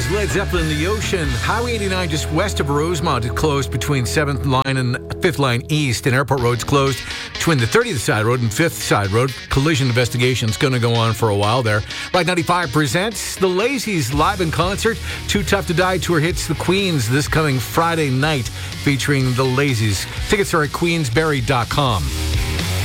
is Led Zeppelin, The Ocean. Highway 89 just west of Rosemont is closed between 7th line and 5th line east, and Airport Road's closed between the 30th side road and 5th side road. Collision investigation is going to go on for a while there. Ride 95 presents The Lazies live in concert. Too Tough to Die tour hits the Queens this coming Friday night, featuring The Lazies. Tickets are at queensberry.com.